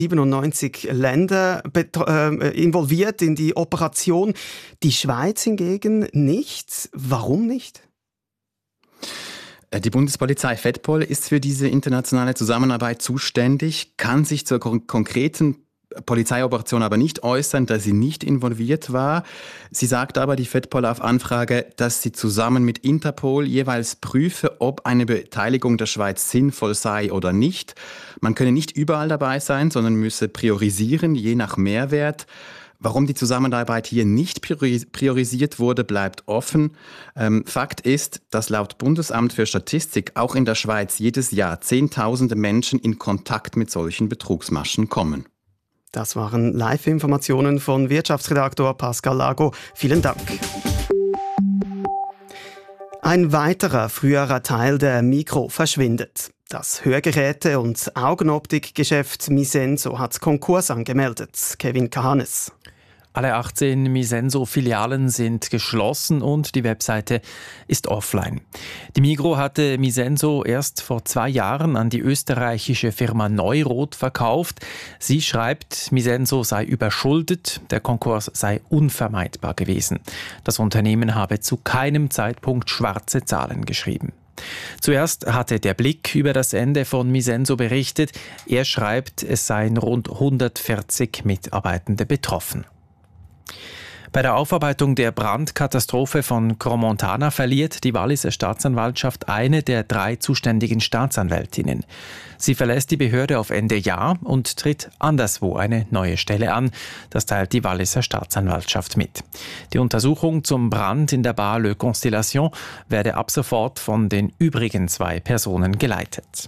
97 Länder involviert in die Operation. Die Schweiz hingegen nicht. Warum nicht? Die Bundespolizei FEDPOL ist für diese internationale Zusammenarbeit zuständig, kann sich zur konkreten Polizeioperation aber nicht äußern, da sie nicht involviert war. Sie sagt aber, die FEDPOL auf Anfrage, dass sie zusammen mit Interpol jeweils prüfe, ob eine Beteiligung der Schweiz sinnvoll sei oder nicht. Man könne nicht überall dabei sein, sondern müsse priorisieren, je nach Mehrwert. Warum die Zusammenarbeit hier nicht priorisiert wurde, bleibt offen. Fakt ist, dass laut Bundesamt für Statistik auch in der Schweiz jedes Jahr Zehntausende Menschen in Kontakt mit solchen Betrugsmaschen kommen. Das waren Live-Informationen von Wirtschaftsredaktor Pascal Lago. Vielen Dank. Ein weiterer früherer Teil der Migros verschwindet. Das Hörgeräte- und Augenoptikgeschäft Misenso hat Konkurs angemeldet. Kevin Kahanes. Alle 18 Misenso-Filialen sind geschlossen und die Webseite ist offline. Die Migros hatte Misenso erst vor 2 Jahren an die österreichische Firma Neurot verkauft. Sie schreibt, Misenso sei überschuldet, der Konkurs sei unvermeidbar gewesen. Das Unternehmen habe zu keinem Zeitpunkt schwarze Zahlen geschrieben. Zuerst hatte der Blick über das Ende von Misenso berichtet. Er schreibt, es seien rund 140 Mitarbeitende betroffen. Bei der Aufarbeitung der Brandkatastrophe von Crans-Montana verliert die Walliser Staatsanwaltschaft eine der 3 zuständigen Staatsanwältinnen. Sie verlässt die Behörde auf Ende Jahr und tritt anderswo eine neue Stelle an. Das teilt die Walliser Staatsanwaltschaft mit. Die Untersuchung zum Brand in der Bar Le Constellation werde ab sofort von den übrigen 2 Personen geleitet.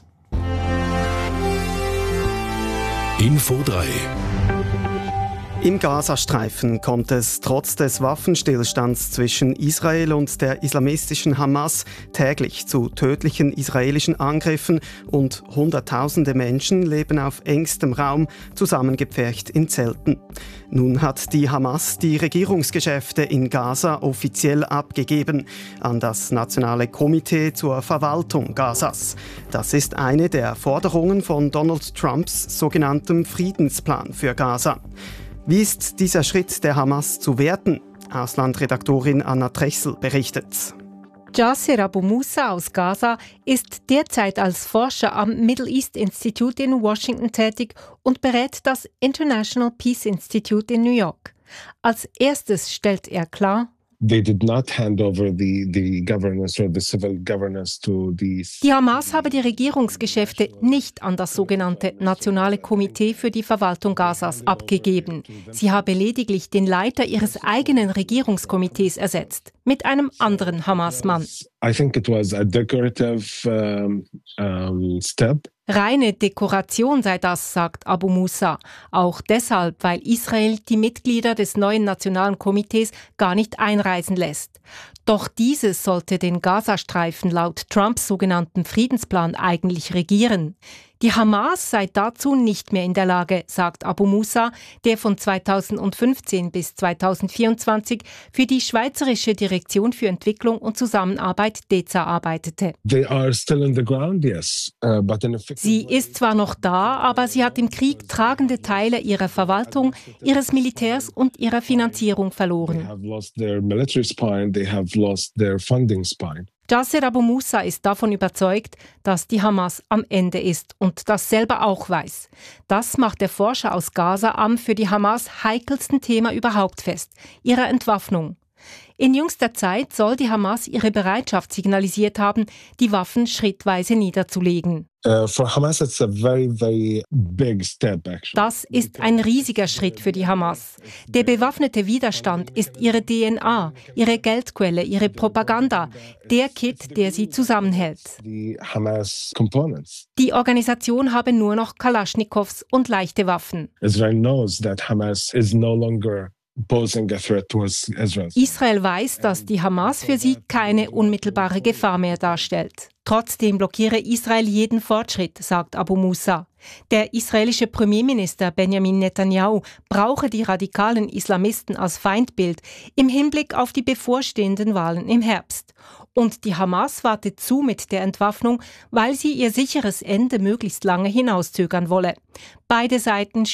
Info 3. Im Gazastreifen kommt es trotz des Waffenstillstands zwischen Israel und der islamistischen Hamas täglich zu tödlichen israelischen Angriffen und Hunderttausende Menschen leben auf engstem Raum, zusammengepfercht in Zelten. Nun hat die Hamas die Regierungsgeschäfte in Gaza offiziell abgegeben an das Nationale Komitee zur Verwaltung Gazas. Das ist eine der Forderungen von Donald Trumps sogenanntem Friedensplan für Gaza. Wie ist dieser Schritt der Hamas zu werten? Auslandredaktorin Anna Trechsel berichtet. Jasser Abu Musa aus Gaza ist derzeit als Forscher am Middle East Institute in Washington tätig und berät das International Peace Institute in New York. Als erstes stellt er klar: They did not hand over the governance or the civil governance to the... Die Hamas habe die Regierungsgeschäfte nicht an das sogenannte Nationale Komitee für die Verwaltung Gazas abgegeben. Sie habe lediglich den Leiter ihres eigenen Regierungskomitees ersetzt, mit einem anderen Hamas-Mann. I think it was a decorative step. Reine Dekoration sei das, sagt Abu Musa. Auch deshalb, weil Israel die Mitglieder des neuen Nationalen Komitees gar nicht einreisen lässt. Doch dieses sollte den Gazastreifen laut Trumps sogenannten Friedensplan eigentlich regieren. Die Hamas sei dazu nicht mehr in der Lage, sagt Abu Musa, der von 2015 bis 2024 für die Schweizerische Direktion für Entwicklung und Zusammenarbeit DEZA arbeitete. They are still in the ground, yes. Sie ist zwar noch da, aber sie hat im Krieg tragende Teile ihrer Verwaltung, ihres Militärs und ihrer Finanzierung verloren. They have lost their military spine, they have lost their funding spine. Jasser Abu Musa ist davon überzeugt, dass die Hamas am Ende ist und das selber auch weiß. Das macht der Forscher aus Gaza am für die Hamas heikelsten Thema überhaupt fest, ihrer Entwaffnung. In jüngster Zeit soll die Hamas ihre Bereitschaft signalisiert haben, die Waffen schrittweise niederzulegen. For Hamas it's a very, very big step actually. Das ist ein riesiger Schritt für die Hamas. Der bewaffnete Widerstand ist ihre DNA, ihre Geldquelle, ihre Propaganda, der Kit, der sie zusammenhält. The Hamas components. Die Organisation habe nur noch Kalaschnikows und leichte Waffen. Israel knows that Hamas is no longer posing a threat towards Israel. Israel weiß, dass die Hamas für sie keine unmittelbare Gefahr mehr darstellt. Trotzdem blockiere Israel jeden Fortschritt, sagt Abu Musa. Der israelische Premierminister Benjamin Netanyahu brauche die radikalen Islamisten als Feindbild im Hinblick auf die bevorstehenden Wahlen im Herbst. Und die Hamas wartet zu mit der Entwaffnung, weil sie ihr sicheres Ende möglichst lange hinauszögern wolle. Beide Seiten